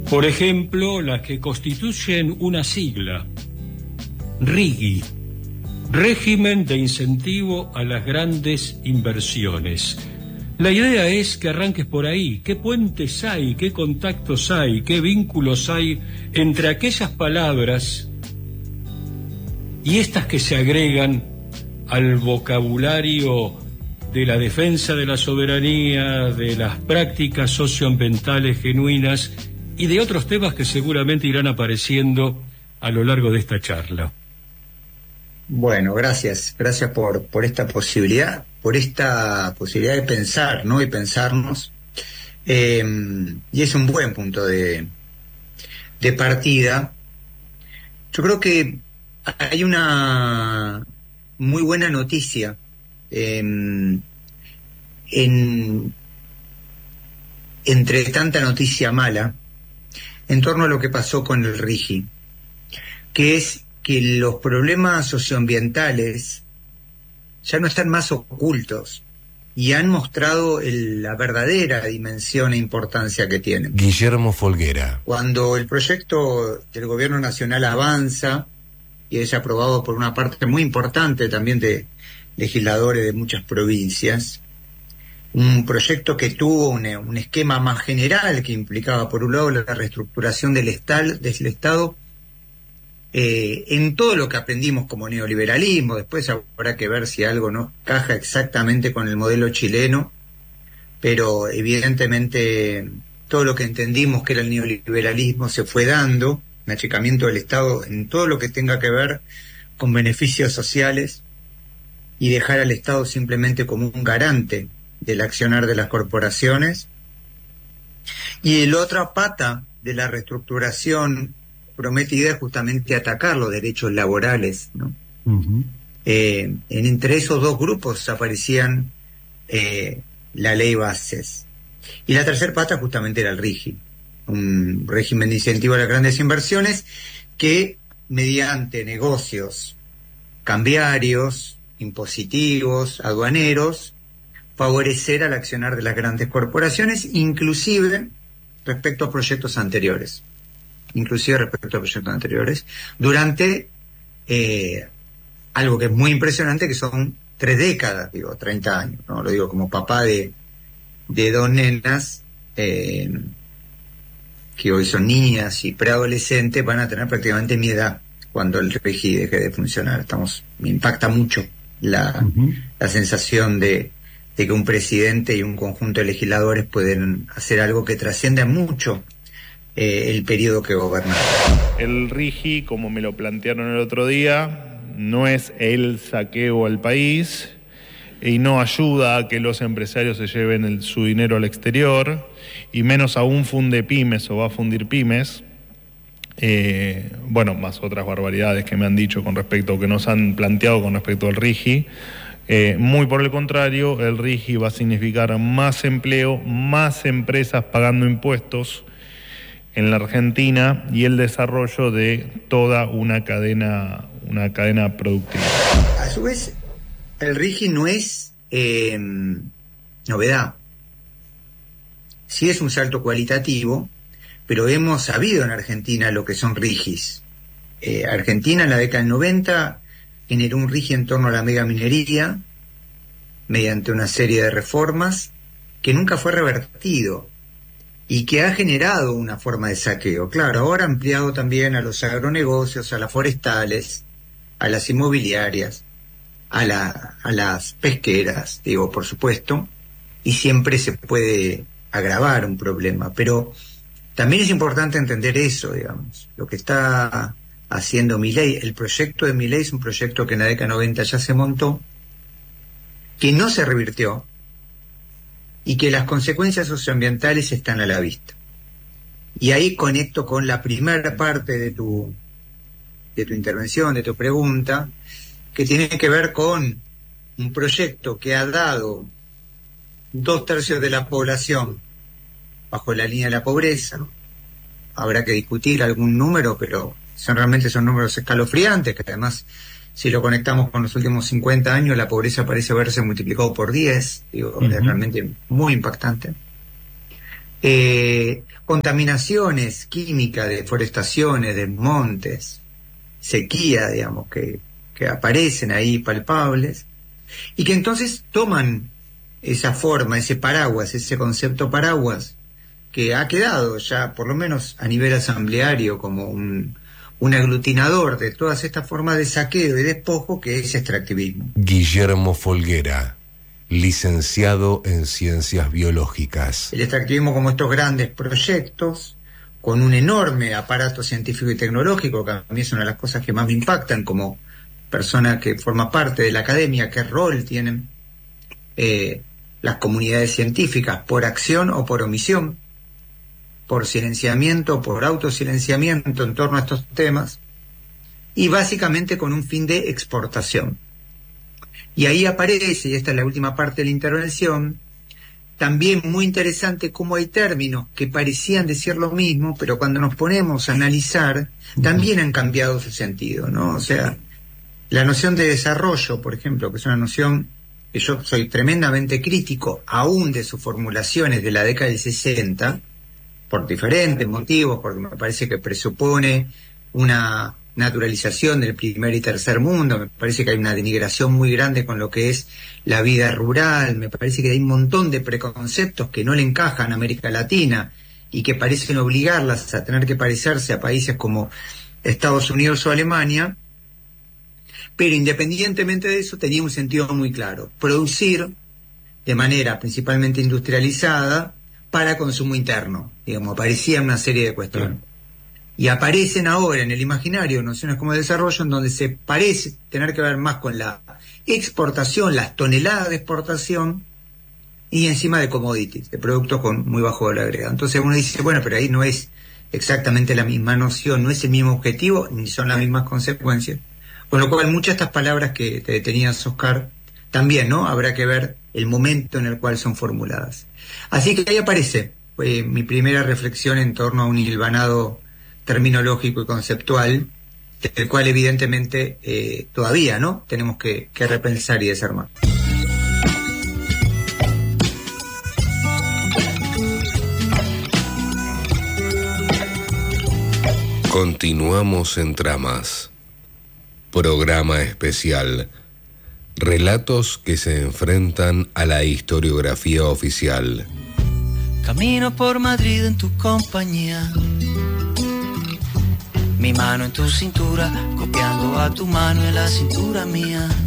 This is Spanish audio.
Por ejemplo, las que constituyen una sigla, RIGI, Régimen de Incentivo a las Grandes Inversiones. La idea es que arranques por ahí. ¿Qué puentes hay? ¿Qué contactos hay? ¿Qué vínculos hay entre aquellas palabras y estas que se agregan al vocabulario de la defensa de la soberanía, de las prácticas socioambientales genuinas y de otros temas que seguramente irán apareciendo a lo largo de esta charla? Bueno, gracias por esta posibilidad, de pensar, ¿no? Y pensarnos. Y es un buen punto de partida. Yo creo que hay una muy buena noticia entre tanta noticia mala en torno a lo que pasó con el RIGI, que es que los problemas socioambientales ya no están más ocultos y han mostrado la verdadera dimensión e importancia que tienen. Guillermo Folguera. Cuando el proyecto del gobierno nacional avanza y es aprobado por una parte muy importante también de legisladores de muchas provincias, un proyecto que tuvo un esquema más general que implicaba, por un lado, la reestructuración del Estado, en todo lo que aprendimos como neoliberalismo. Después habrá que ver si algo no encaja exactamente con el modelo chileno, pero evidentemente todo lo que entendimos que era el neoliberalismo se fue dando, un achicamiento del Estado en todo lo que tenga que ver con beneficios sociales y dejar al Estado simplemente como un garante del accionar de las corporaciones. Y la otra pata de la reestructuración prometida es justamente atacar los derechos laborales, ¿no? Uh-huh. Entre esos dos grupos aparecían la ley Bases. Y la tercera pata justamente era el RIGI, un régimen de incentivo a las grandes inversiones que, mediante negocios cambiarios, impositivos, aduaneros, favorecer al accionar de las grandes corporaciones, inclusive respecto a proyectos anteriores. Durante algo que es muy impresionante, que son 3 décadas, 30 años, ¿no? Lo digo como papá de 2 nenas, que hoy son niñas y preadolescentes, van a tener prácticamente mi edad cuando el RIGI deje de funcionar. Me impacta mucho la sensación de que un presidente y un conjunto de legisladores pueden hacer algo que trascienda mucho el periodo que gobernaron. El RIGI, como me lo plantearon el otro día, no es el saqueo al país y no ayuda a que los empresarios se lleven su dinero al exterior, y menos aún funde pymes o va a fundir pymes. Más otras barbaridades que me han dicho con respecto, que nos han planteado con respecto al RIGI. Muy por el contrario, el RIGI va a significar más empleo, más empresas pagando impuestos en la Argentina y el desarrollo de toda una cadena productiva. A su vez, el RIGI no es novedad. Sí es un salto cualitativo, pero hemos sabido en Argentina lo que son RIGIs. Argentina en la década del 90 generó un RIGI en torno a la megaminería mediante una serie de reformas que nunca fue revertido y que ha generado una forma de saqueo. Claro, ahora ampliado también a los agronegocios, a las forestales, a las inmobiliarias, a las pesqueras, por supuesto, y siempre se puede agravar un problema, pero también es importante entender eso, lo que está haciendo Milei. El proyecto de Milei es un proyecto que en la década 90 ya se montó, que no se revirtió y que las consecuencias socioambientales están a la vista. Y ahí conecto con la primera parte de tu intervención, de tu pregunta, que tiene que ver con un proyecto que ha dado 2/3 de la población bajo la línea de la pobreza. Habrá que discutir algún número, pero realmente son números escalofriantes, que además, si lo conectamos con los últimos 50 años, la pobreza parece haberse multiplicado por 10, es realmente muy impactante. contaminaciones químicas, deforestaciones, desmontes, sequía, digamos, que aparecen ahí palpables, y que entonces toman esa forma, ese paraguas, ese concepto paraguas, que ha quedado ya, por lo menos a nivel asambleario, como un aglutinador de todas estas formas de saqueo y despojo que es extractivismo. Guillermo Folguera, licenciado en Ciencias Biológicas. El extractivismo como estos grandes proyectos, con un enorme aparato científico y tecnológico, que a mí es una de las cosas que más me impactan como persona que forma parte de la academia, qué rol tienen las comunidades científicas, por acción o por omisión, por silenciamiento, por autosilenciamiento en torno a estos temas, y básicamente con un fin de exportación. Y ahí aparece, y esta es la última parte de la intervención, también muy interesante cómo hay términos que parecían decir lo mismo, pero cuando nos ponemos a analizar, también han cambiado su sentido, ¿no? O sea, la noción de desarrollo, por ejemplo, que es una noción que yo soy tremendamente crítico, aún de sus formulaciones de la década del 60, por diferentes motivos, porque me parece que presupone una naturalización del primer y tercer mundo, me parece que hay una denigración muy grande con lo que es la vida rural, me parece que hay un montón de preconceptos que no le encajan a América Latina y que parecen obligarlas a tener que parecerse a países como Estados Unidos o Alemania, pero independientemente de eso tenía un sentido muy claro: producir de manera principalmente industrializada para consumo interno, digamos, aparecía una serie de cuestiones. Y aparecen ahora en el imaginario nociones como el desarrollo, en donde se parece tener que ver más con la exportación, las toneladas de exportación, y encima de commodities, de productos con muy bajo valor agregado. Entonces uno dice, bueno, pero ahí no es exactamente la misma noción, no es el mismo objetivo, ni son las mismas consecuencias. Con lo cual muchas de estas palabras que te detenías, Oscar, también, ¿no? Habrá que ver el momento en el cual son formuladas. Así que ahí aparece mi primera reflexión en torno a un hilvanado terminológico y conceptual, del cual evidentemente todavía, ¿no?, tenemos que repensar y desarmar. Continuamos en Tramas. Programa especial. Relatos que se enfrentan a la historiografía oficial. Camino por Madrid en tu compañía, mi mano en tu cintura, copiando a tu mano en la cintura mía.